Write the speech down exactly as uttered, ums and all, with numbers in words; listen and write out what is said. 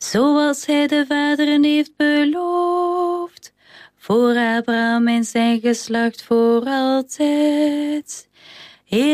zoals hij de vaderen heeft beloofd, voor Abraham en zijn geslacht voor altijd.